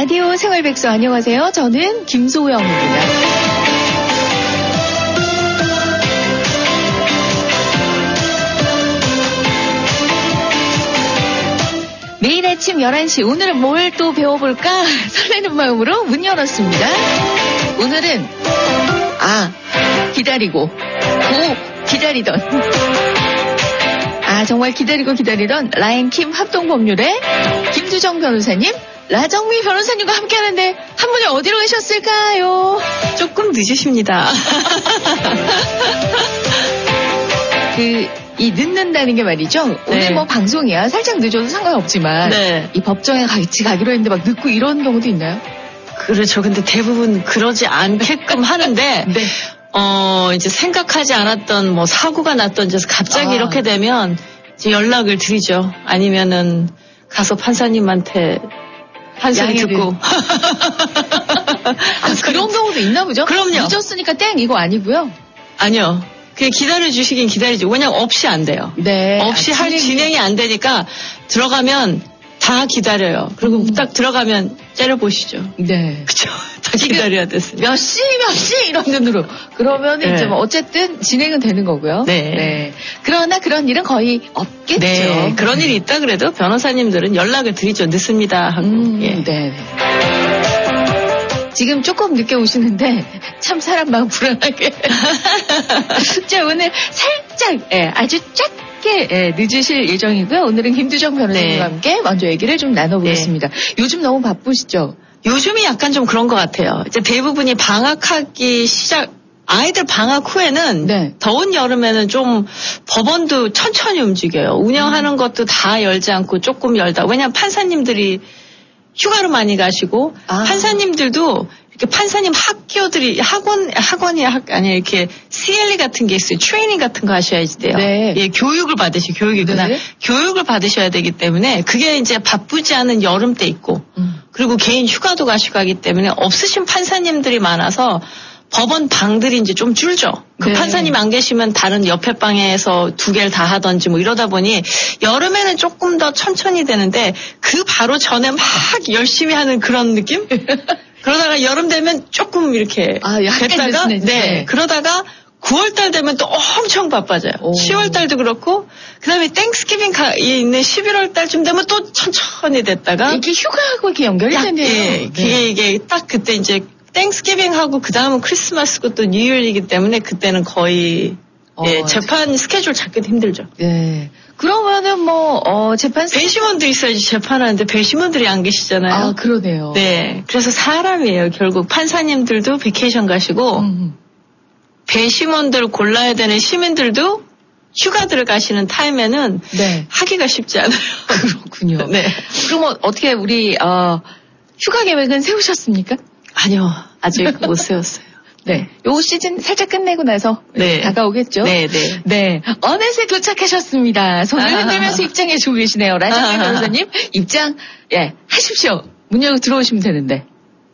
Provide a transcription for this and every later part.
라디오 생활백서 안녕하세요. 저는 김소영입니다. 매일 아침 11시 오늘은 뭘 또 배워볼까 설레는 마음으로 문 열었습니다. 오늘은 기다리던 정말 기다리던 라인킴 합동법률의 김두정 변호사님, 라정미 변호사님과 함께하는데 한 분이 어디로 가셨을까요? 조금 늦으십니다. 이 늦는다는 게 말이죠. 오늘 네. 뭐 방송이야 살짝 늦어도 상관없지만 네. 이 법정에 같이 가기로 했는데 막 늦고 이런 경우도 있나요? 그렇죠. 근데 대부분 그러지 않게끔 하는데 네. 이제 생각하지 않았던 뭐 사고가 났던지 해서 갑자기 이렇게 되면 이제 연락을 드리죠. 아니면은 가서 판사님한테 한 소리 듣고. 그런 경우도 있나 보죠? 그럼요. 늦었으니까 땡 이거 아니고요. 아니요. 그냥 기다려주시긴 기다리죠. 왜냐면 없이 안 돼요. 네. 없이 진행이 안 되니까 들어가면 다 기다려요. 그리고 딱 들어가면 째려보시죠. 네. 그쵸. 다 기다려야 됐어요. 몇 시 이런 눈으로. 그러면 네. 이제 뭐 어쨌든 진행은 되는 거고요. 네. 그러나 그런 일은 거의 없겠죠. 네. 그런 일이 있다 그래도 변호사님들은 연락을 드리죠. 늦습니다 하고. 예. 네. 지금 조금 늦게 오시는데 참 사람 마음 불안하게. 자, 오늘 살짝 아주 짧게 늦으실 예정이고요. 오늘은 김두정 변호사님과 함께 먼저 얘기를 좀 나눠보겠습니다. 요즘 너무 바쁘시죠? 요즘이 약간 좀 그런 것 같아요. 이제 대부분이 방학하기 아이들 방학 후에는 더운 여름에는 좀 법원도 천천히 움직여요. 운영하는 것도 다 열지 않고 조금 열다. 왜냐하면 판사님들이 휴가로 많이 가시고 판사님들도 이렇게 판사님 이렇게 CLE 같은 게 있어요. 트레이닝 같은 거 하셔야지 돼요. 네. 예, 교육을 받으셔야 되기 때문에 그게 이제 바쁘지 않은 여름 때 있고 그리고 개인 휴가도 가시고 하기 때문에 없으신 판사님들이 많아서 법원 방들이 이제 좀 줄죠. 그 판사님 안 계시면 다른 옆에 방에서 두 개를 다 하던지 뭐 이러다 보니 여름에는 조금 더 천천히 되는데 그 바로 전에 막 열심히 하는 그런 느낌? 그러다가 여름 되면 조금 이렇게 됐다가 그러다가 9월달 되면 또 엄청 바빠져요. 10월달도 그렇고 그다음에 땡스기빙 있는 11월달쯤 되면 또 천천히 됐다가 이게 휴가하고 이렇게 연결이 되네요. 이게 딱 그때 이제 땡스기빙하고 그 다음은 크리스마스고 또 뉴이얼이기 때문에 그때는 거의 재판 스케줄 잡기도 힘들죠. 네. 그러면은 재판 배심원도 있어야지 재판하는데 배심원들이 안 계시잖아요. 그러네요. 네. 그래서 사람이에요. 결국 판사님들도 베케이션 가시고 배심원들 골라야 되는 시민들도 휴가들을 가시는 타임에는 하기가 쉽지 않아요. 그렇군요. 네. 그럼 어떻게 우리 휴가 계획은 세우셨습니까? 아니요. 아직 못 세웠어요. 네. 요 시즌 살짝 끝내고 나서 다가오겠죠? 네. 어느새 도착하셨습니다. 손을 흔들면서 입장해 주고 계시네요. 라정미 변호사님, 입장, 하십시오. 문 열고 들어오시면 되는데.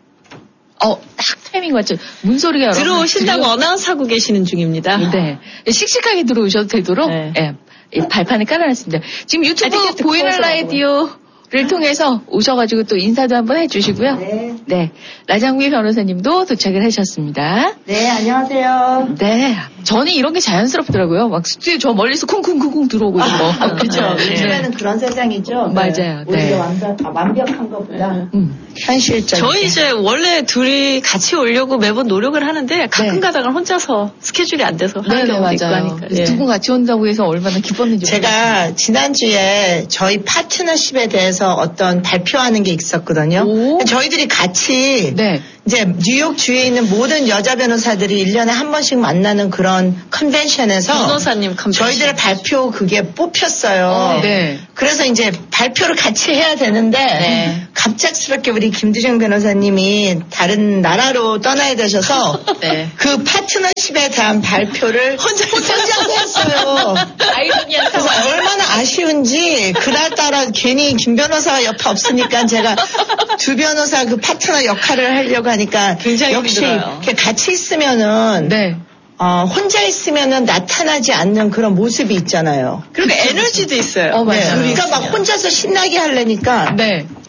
딱 타이밍 맞죠? 문소리가 들어오신다고 어나운스하고 계시는 중입니다. 네. 씩씩하게 들어오셔도 되도록, 발판을 깔아놨습니다. 지금 유튜브 보이는 라디오를 통해서 오셔가지고 또 인사도 한번 해주시고요. 네. 라정미 변호사님도 도착을 하셨습니다. 네, 안녕하세요. 네. 저는 이런 게 자연스럽더라고요. 막 스튜디오 저 멀리서 쿵쿵쿵쿵 들어오고 있는 거. 그렇죠. 요즘에는 그런 세상이죠. 맞아요. 우리가 완벽한 것보다 현실적. 저희 이제 원래 둘이 같이 오려고 매번 노력을 하는데 가끔 가다가 혼자서 스케줄이 안 돼서 하는 경우도 있고 하니까. 두 분 같이 온다고 해서 얼마나 기뻤는지. 제가 지난주에 저희 파트너십에 대해서 어떤 발표하는 게 있었거든요. 저희들이 같이 이제 뉴욕 주에 있는 모든 여자 변호사들이 1년에 한 번씩 만나는 그런 컨벤션에서 변호사님 컨벤션. 저희들의 발표 그게 뽑혔어요. 그래서 이제 발표를 같이 해야 되는데 갑작스럽게 우리 김두정 변호사님이 다른 나라로 떠나야 되셔서 그 파트너십에 대한 발표를 혼자서 했어요. 그래서 얼마나 아쉬운지 그날따라 괜히 김 변호사가 옆에 없으니까 제가 두 변호사 그 파트너 역할을 하려고 하니까 굉장히 역시 힘들어요. 이렇게 같이 있으면은 혼자 있으면은 나타나지 않는 그런 모습이 있잖아요. 그리고 에너지도 있어요. 맞아요. 그러니까 막 혼자서 신나게 하려니까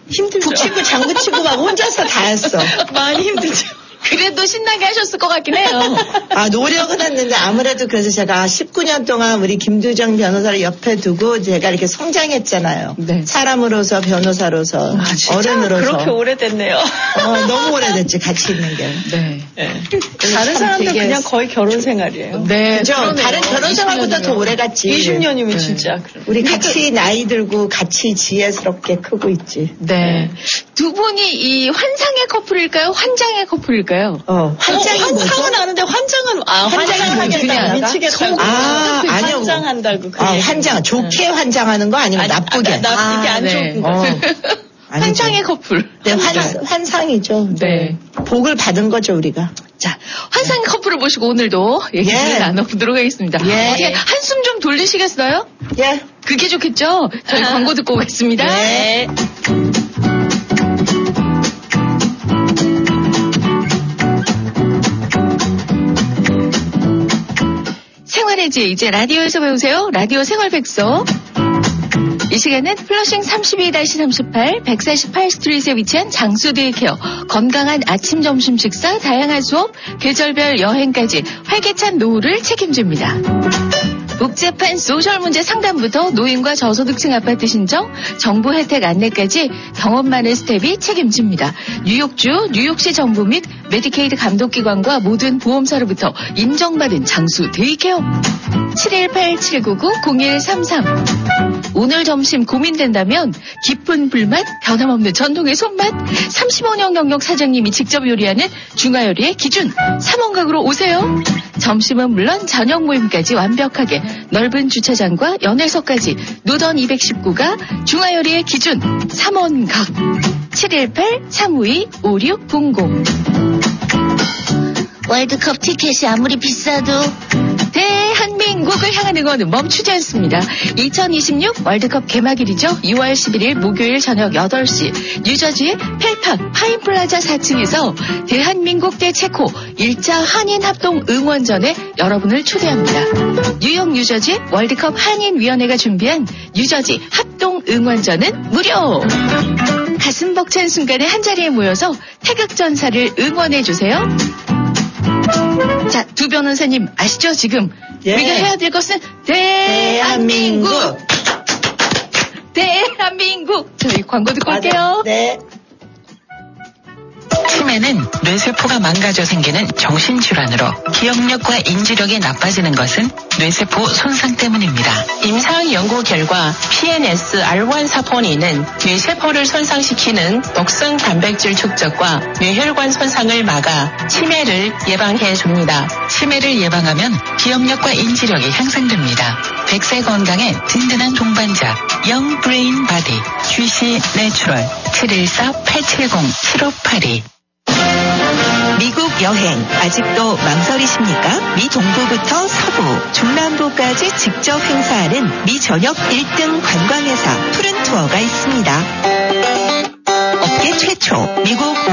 힘들죠. 북치고 장구치고 막 혼자서 다 했어. 많이 힘들죠. 그래도 신나게 하셨을 것 같긴 해요. 노력은 했는데 아무래도 그래서 제가 19년 동안 우리 김두정 변호사를 옆에 두고 제가 이렇게 성장했잖아요. 네. 사람으로서 변호사로서 어른으로서. 그렇게 오래됐네요. 너무 오래됐지 같이 있는 게. 네. 다른 사람들 그냥 거의 결혼 생활이에요. 네. 그죠. 다른 결혼 생활보다 더 오래 갔지. 20년이면 진짜. 우리 같이 나이 들고 같이 지혜스럽게 크고 있지. 네. 두 분이 이 환상의 커플일까요? 환장의 커플일까요? 환상은 아는데 환장은 그냥 미치겠다. 아니요. 환장한다고. 환장. 좋게 환장하는 거 아니면 나쁘게? 이게 안 좋은 거. 환상의 커플. 네, 환상이죠. 네. 복을 받은 거죠, 우리가. 자, 환상의 커플을 모시고 오늘도 얘기를 나눠보도록 하겠습니다. 어떻게 한숨 좀 돌리시겠어요? 예. 그게 좋겠죠? 저희 광고 듣고 오겠습니다. 네. 생활의지 이제 라디오에서 배우세요. 라디오 생활백서. 이 시간은 플러싱 32-38 148 스트리트에 위치한 장수데이케어, 건강한 아침 점심 식사, 다양한 수업, 계절별 여행까지 활기찬 노후를 책임집니다. 복잡한 소셜 문제 상담부터 노인과 저소득층 아파트 신청, 정부 혜택 안내까지 경험 많은 스텝이 책임집니다. 뉴욕주, 뉴욕시 정부 및 메디케이드 감독기관과 모든 보험사로부터 인정받은 장수 데이케어. 718-799-0133. 오늘 점심 고민된다면 깊은 불맛, 변함없는 전통의 손맛, 35년 경력 사장님이 직접 요리하는 중화요리의 기준 3원각으로 오세요. 점심은 물론 저녁 모임까지 완벽하게 넓은 주차장과 연회석까지 노던 219가 중화요리의 기준 3원각. 718-352-5600. 월드컵 티켓이 아무리 비싸도 대한민국을 향한 응원은 멈추지 않습니다. 2026 월드컵 개막일이죠. 2월 11일 목요일 저녁 8시 뉴저지의 펠팍 파인플라자 4층에서 대한민국 대 체코 1차 한인 합동 응원전에 여러분을 초대합니다. 뉴욕 뉴저지 월드컵 한인위원회가 준비한 뉴저지 합동 응원전은 무료. 가슴 벅찬 순간에 한자리에 모여서 태극전사를 응원해주세요. 자, 두 변호사님 아시죠? 지금 우리가 해야 될 것은 대한민국. 저희 광고 듣고 올게요. 네. 치매는 뇌세포가 망가져 생기는 정신질환으로 기억력과 인지력이 나빠지는 것은 뇌세포 손상 때문입니다. 임상 연구 결과 PNS-R1 사포닌은 뇌세포를 손상시키는 독성 단백질 축적과 뇌혈관 손상을 막아 치매를 예방해줍니다. 치매를 예방하면 기억력과 인지력이 향상됩니다. 100세 건강에 든든한 동반자 영 브레인 바디 GC 내추럴 714-870-7582. 미국 여행 아직도 망설이십니까? 미 동부부터 서부, 중남부까지 직접 행사하는 미 전역 1등 관광회사 푸른투어가 있습니다. 업계 최초 미국